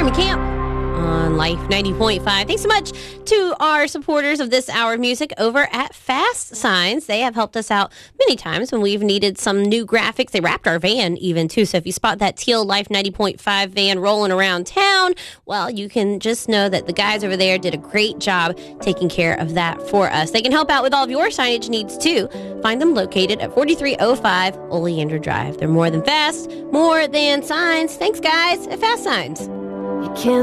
Jeremy Camp on Life 90.5. Thanks so much to our supporters of this hour of music over at Fast Signs. They have helped us out many times when we've needed some new graphics. They wrapped our van even, too. So if you spot that teal Life 90.5 van rolling around town, well, you can just know that the guys over there did a great job taking care of that for us. They can help out with all of your signage needs, too. Find them located at 4305 Oleander Drive. They're more than fast, more than signs. Thanks, guys, at Fast Signs. You can't